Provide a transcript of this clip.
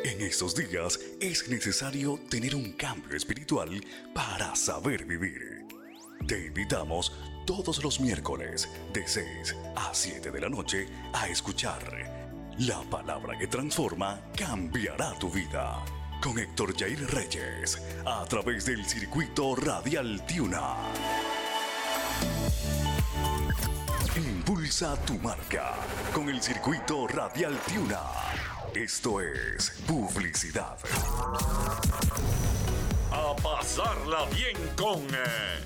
En estos días es necesario tener un cambio espiritual para saber vivir. Te invitamos todos los miércoles de 6 a 7 de la noche a escuchar La Palabra que Transforma Cambiará tu Vida con Héctor Jair Reyes a través del Circuito Radial Tiuna. Impulsa tu marca con el Circuito Radial Tiuna. Esto es publicidad. A pasarla bien con